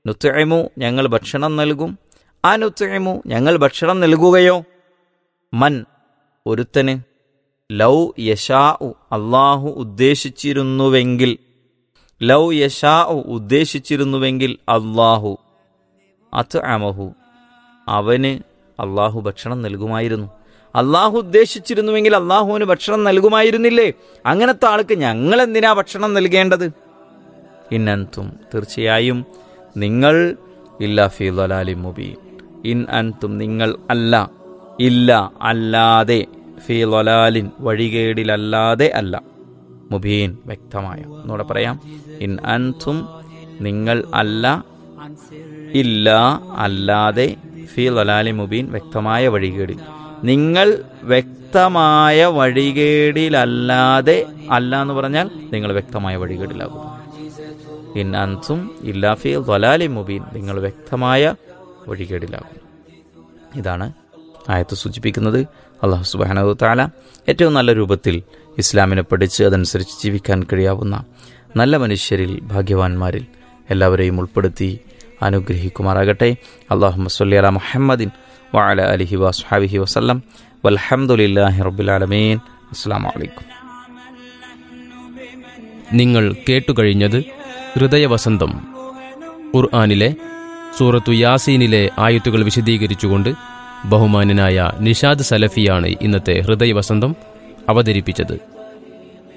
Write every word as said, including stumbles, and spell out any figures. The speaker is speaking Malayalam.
നുത്ഇമു ഞങ്ങൾ ഭക്ഷണം നൽകും, ആ നുത്ഇമു ഞങ്ങൾ ഭക്ഷണം നൽകുകയോ, മൻ ഒരുത്തന്, ലൗ യശാഉ അള്ളാഹു ഉദ്ദേശിച്ചിരുന്നുവെങ്കിൽ, ലൗ യശാഉ ഉദ്ദേശിച്ചിരുന്നുവെങ്കിൽ അള്ളാഹു അത്അമഹു അവന് അള്ളാഹു ഭക്ഷണം നൽകുമായിരുന്നു. അള്ളാഹു ഉദ്ദേശിച്ചിരുന്നുവെങ്കിൽ അള്ളാഹുവിന് ഭക്ഷണം നൽകുമായിരുന്നില്ലേ? അങ്ങനത്തെ ആൾക്ക് ഞങ്ങൾ എന്തിനാ ഭക്ഷണം നൽകേണ്ടത്? ഇൻ അൻതും തീർച്ചയായും നിങ്ങൾ ഇല്ലാ ഫീ ളലാലിൻ മുബീൻ, ഇൻ അൻതും നിങ്ങൾ അല്ല, ഇല്ല അല്ലാതെ, ഫീ ളലാലിൻ വഴികേടിലല്ലാതെ അല്ല, മുബീൻ വ്യക്തമായ. എന്നൂടെ പറയാം, ഇൻ അൻതും നിങ്ങൾ അല്ല, ഇല്ല അല്ലാതെ, ഫീ ളലാലിൻ മുബീൻ വ്യക്തമായ വഴികേടിൽ, നിങ്ങൾ വ്യക്തമായ വഴികേടിലല്ലാതെ, അല്ല എന്ന് പറഞ്ഞാൽ നിങ്ങൾ വ്യക്തമായ വഴികേടിലാകും. ഇൻ അൻതും ഇല്ലാ ഫീ ളലാലിൻ മുബീൻ, നിങ്ങൾ വ്യക്തമായ വഴികേടിലാകും. ഇതാണ് ആയത്ത് സൂചിപ്പിക്കുന്നത്. അല്ലാഹു സുബ്ഹാനഹു വ തആല ഏറ്റവും നല്ല രൂപത്തിൽ ഇസ്ലാമിനെ പഠിച്ച് അതനുസരിച്ച് ജീവിക്കാൻ കഴിയാവുന്ന നല്ല മനുഷ്യരിൽ, ഭാഗ്യവാന്മാരിൽ എല്ലാവരെയും ഉൾപ്പെടുത്തി അനുഗ്രഹിക്കുമാറാകട്ടെ. അല്ലാഹുമ്മ സ്വല്ലി അലാ മുഹമ്മദിൻ വഅലാ ആലിഹി വസ്ഹബിഹി വസല്ലം. വൽഹംദുലില്ലാഹി റബ്ബിൽ ആലമീൻ. അസ്സലാമു അലൈക്കും. നിങ്ങൾ കേട്ടുകഴിഞ്ഞത് ഹൃദയവസന്തം, ഖുർആനിലെ സൂറത്തു യാസീനിലെ ആയത്തുകൾ വിശദീകരിച്ചുകൊണ്ട് ബഹുമാന്യനായ നിഷാദ് സലഫിയാണ് ഇന്നത്തെ ഹൃദയവസന്തം അവതരിപ്പിച്ചത്.